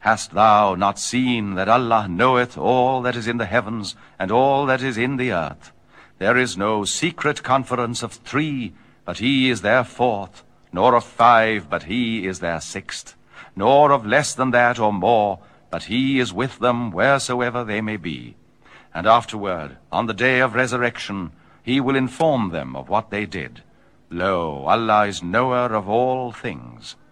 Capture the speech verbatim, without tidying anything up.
Hast thou not seen that Allah knoweth all that is in the heavens and all that is in the earth? There is no secret conference of three, but he is their fourth, nor of five, but he is their sixth, nor of less than that or more, but he is with them wheresoever they may be. And afterward, on the day of resurrection, he will inform them of what they did. Lo, Allah is knower of all things.